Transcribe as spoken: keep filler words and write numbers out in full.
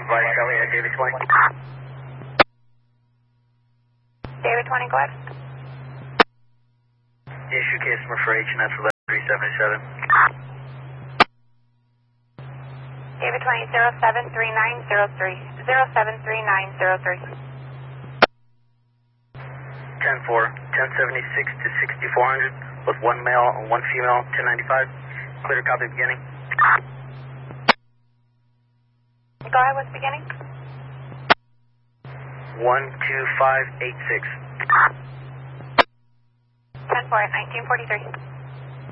Advise Shelly at David twenty. David twenty, go ahead. Issue case number for H and S eleven three seventy-seven. David twenty, zero seven three nine zero three. zero seven three nine zero three. ten four, ten seventy-six to sixty-four hundred with one male and one female, ten ninety-five. Clear to copy beginning. Go ahead with beginning. one two five eight six. ten four at nineteen forty-three.